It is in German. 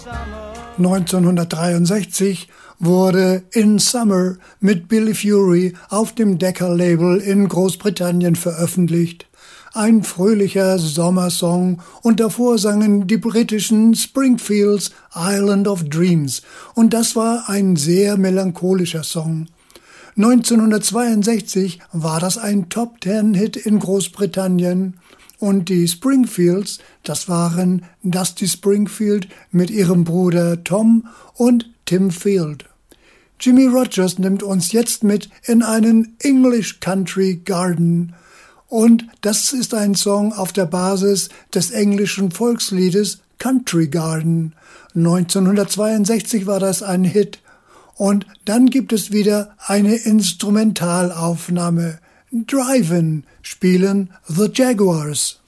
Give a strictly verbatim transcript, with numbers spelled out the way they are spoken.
neunzehnhundertdreiundsechzig wurde In Summer mit Billy Fury auf dem Decca-Label in Großbritannien veröffentlicht. Ein fröhlicher Sommersong und davor sangen die britischen Springfields Island of Dreams und das war ein sehr melancholischer Song. neunzehnhundertzweiundsechzig war das ein Top-Ten-Hit in Großbritannien und die Springfields, das waren Dusty Springfield mit ihrem Bruder Tom und Tim Field. Jimmie Rodgers nimmt uns jetzt mit in einen English Country Garden und das ist ein Song auf der Basis des englischen Volksliedes Country Garden. neunzehnhundertzweiundsechzig war das ein Hit. Und dann gibt es wieder eine Instrumentalaufnahme. Drivin' spielen The Jaguars.